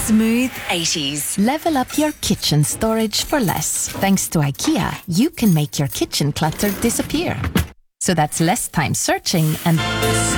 Smooth 80s. Level up your kitchen storage for less. Thanks to IKEA, you can make your kitchen clutter disappear. So that's less time searching and